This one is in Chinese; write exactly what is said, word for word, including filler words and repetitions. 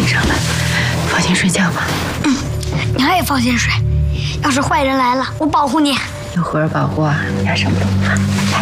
盯上了，放心睡觉吧。 嗯，你还得放心睡。要是坏人来了，我保护你。 有荷儿保护啊，你还省不动啊。来。